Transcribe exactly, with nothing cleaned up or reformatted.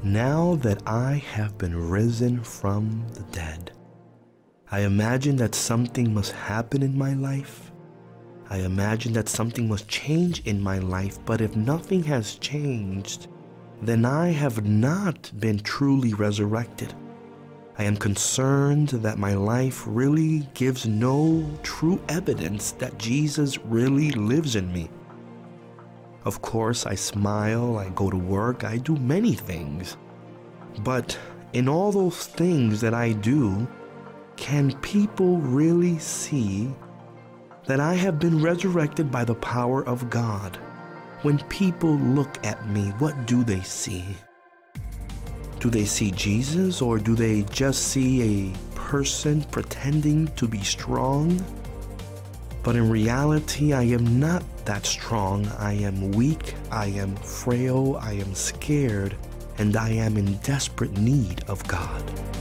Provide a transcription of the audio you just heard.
Now that I have been risen from the dead, I imagine that something must happen in my life. I imagine that something must change in my life, but if nothing has changed, then I have not been truly resurrected. I am concerned that my life really gives no true evidence that Jesus really lives in me. Of course, I smile, I go to work, I do many things. But in all those things that I do, can people really see that I have been resurrected by the power of God? When people look at me, what do they see? Do they see Jesus, or do they just see a person pretending to be strong? But in reality, I am not that strong. I am weak, I am frail, I am scared, and I am in desperate need of God.